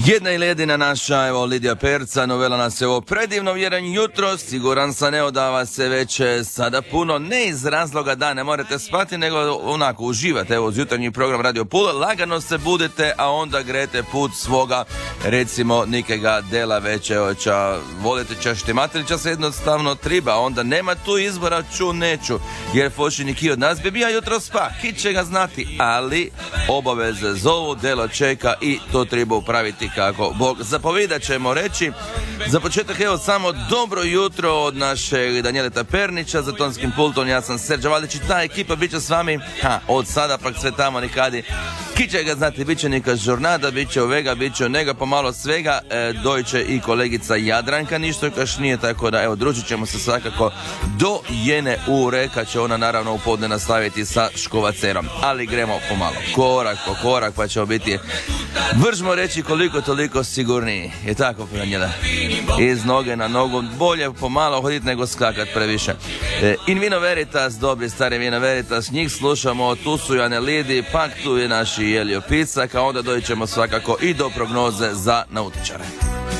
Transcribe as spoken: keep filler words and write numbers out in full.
Jedna i ledina naša, evo Lidija Perca, novela nas je ovo predivno vjeran jutro, siguran sam ne odava se već sada puno, ne iz razloga da ne morate spati, nego onako uživate, evo uz jutarnji program Radio Pula, lagano se budete, a onda grete put svoga, recimo nikega dela već, evo ča, volite ča štimati ili ča se jednostavno triba, onda nema tu izbora ču neću, jer foši neki od nas bi bija jutro spa, ki će ga znati, ali obaveze zovu, delo čeka i to treba upraviti kako Bog zapovida, ćemo reći. Za početak evo samo dobro jutro od našeg Danijeleta Pernića, za tonskim pultom ja sam Serđa Valić i ta ekipa bit će s vami ha, od sada pak sve tamo nikadi. Ki će ga znati, bit će neka žurnada, bit će ovega, bit će onega, pomalo svega, e, dojće i kolegica Jadranka, ništa kaš nije, tako da evo družit ćemo se svakako do jene ure, kad će ona naravno u podne nastaviti sa škovacerom, ali gremo pomalo, korak po korak, pa ćemo biti, vržmo reći koliko toliko sigurniji, je tako Daniela? Iz noge na nogu, bolje pomalo hoditi nego skakat previše. E, in vino veritas, dobri stari vino veritas, njih slušamo, tu su Jane Lidi, pak tu je naši Jelio Picak, a onda doći ćemo svakako i do prognoze za nautičare.